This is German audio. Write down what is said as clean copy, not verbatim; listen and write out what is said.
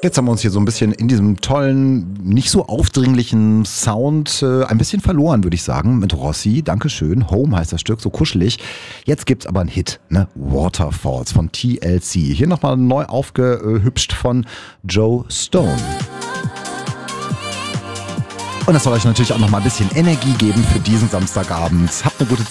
Jetzt haben wir uns hier so ein bisschen in diesem tollen, nicht so aufdringlichen Sound ein bisschen verloren, würde ich sagen, mit Rossi. Dankeschön. Home heißt das Stück, so kuschelig. Jetzt gibt's aber einen Hit, ne? Waterfalls von TLC. Hier nochmal neu aufgehübscht von Joe Stone. Und das soll euch natürlich auch nochmal ein bisschen Energie geben für diesen Samstagabend. Habt eine gute